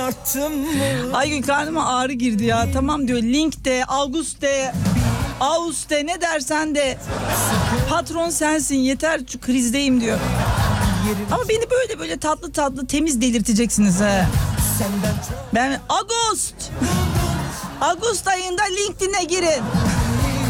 arttım mı? Ay karnıma ağrı girdi ya. Tamam diyor, link de, August de, Aus de, ne dersen de. Patron sensin, yeter, şu krizdeyim diyor. Ama beni böyle böyle tatlı tatlı temiz delirteceksiniz ha. Ben Ağustos ayında LinkedIn'e girin.